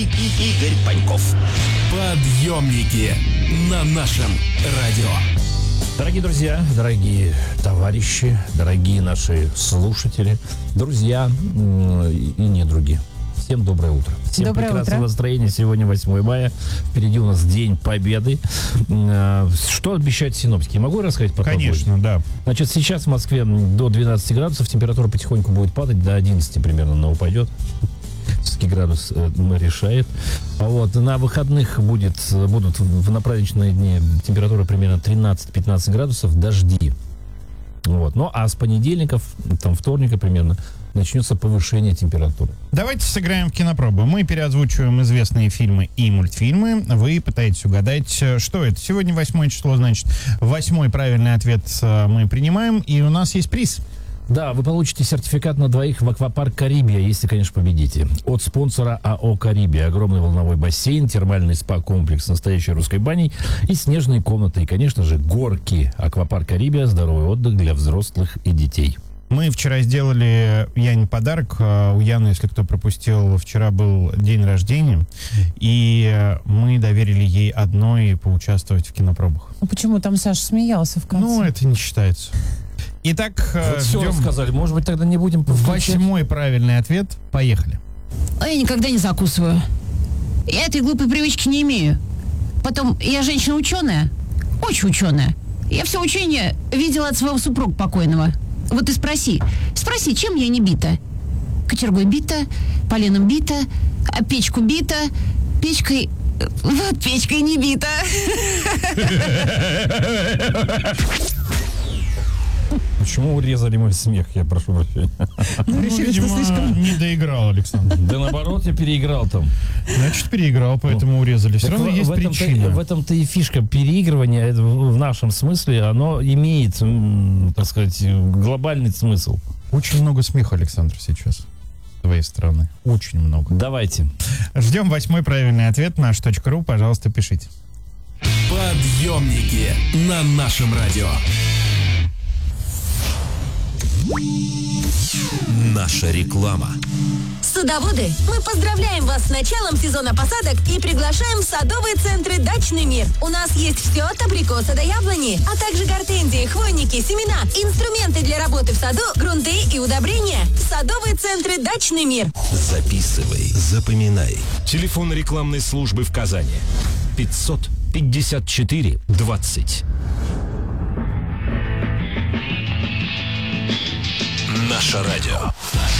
Игорь Паньков. Подъемники на нашем радио. Дорогие друзья, дорогие товарищи, дорогие наши слушатели, друзья и недруги. Всем доброе утро. Всем доброе прекрасного утро. настроения. Сегодня 8 мая. Впереди у нас День Победы. Что обещают синоптики? Могу рассказать по погоде? Конечно, да. Значит, сейчас в Москве до 12 градусов. Температура потихоньку будет падать. До 11 примерно она упадет. Все-таки градус решает. Вот. На выходных будут на праздничные дни температура примерно 13-15 градусов, дожди. Вот. Ну, а с понедельников, вторника примерно, начнется повышение температуры. Давайте сыграем в кинопробу. Мы переозвучиваем известные фильмы и мультфильмы. Вы пытаетесь угадать, что это. Сегодня 8 число, значит, 8 правильный ответ мы принимаем, и у нас есть приз. Да, вы получите сертификат на двоих в аквапарк «Карибия», если, конечно, победите. От спонсора АО «Карибия». Огромный волновой бассейн, термальный спа-комплекс с настоящей русской баней и снежные комнаты. И, конечно же, горки. Аквапарк «Карибия» – здоровый отдых для взрослых и детей. Мы вчера сделали Яне подарок. У Яны, если кто пропустил, вчера был день рождения. И мы доверили ей одной поучаствовать в кинопробах. Ну почему там Саша смеялся в конце? Ну, это не считается. Итак, Вот все ждем. рассказали. Может быть, тогда не будем включать? 8 правильный ответ. Поехали. А я никогда не закусываю. Я этой глупой привычки не имею. Потом, я женщина-ученая, очень ученая. Я все учение видела от своего супруга покойного. Вот и спроси, чем я не бита? Кочергой бита, поленом бита, а печку бита, печкой не бита. Почему урезали мой смех, я прошу прощения? Решили, что Видимо, слишком... не доиграл Александр. Да наоборот, я переиграл там. Значит, переиграл, поэтому урезали. Все Так равно есть причина. В этом-то и фишка переигрывания, это в нашем смысле, оно имеет, так сказать, глобальный смысл. Очень много смеха, Александр, сейчас с твоей стороны. Очень много. Давайте. Ждем 8 правильный ответ. Наш.ру, пожалуйста, пишите. Подъемники на нашем радио. Наша реклама. Садоводы, мы поздравляем вас с началом сезона посадок и приглашаем в садовые центры «Дачный мир». У нас есть все от абрикоса до яблони, а также гортензии, хвойники, семена, инструменты для работы в саду, грунты и удобрения. Садовые центры «Дачный мир». Записывай, запоминай. Телефон рекламной службы в Казани. 554 20. Наше радио.